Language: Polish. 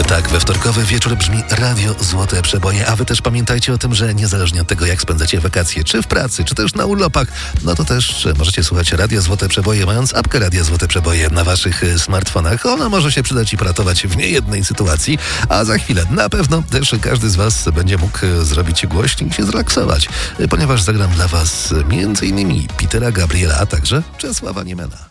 Tak, we wtorkowy wieczór brzmi Radio Złote Przeboje, a wy też pamiętajcie o tym, że niezależnie od tego, jak spędzacie wakacje, czy w pracy, czy też na urlopach, no to też możecie słuchać Radio Złote Przeboje, mając apkę Radio Złote Przeboje na waszych smartfonach. Ona może się przydać i ratować w niejednej sytuacji, a za chwilę na pewno też każdy z was będzie mógł zrobić głośniej i się zrelaksować, ponieważ zagram dla was m.in. Petera Gabriela, a także Czesława Niemena.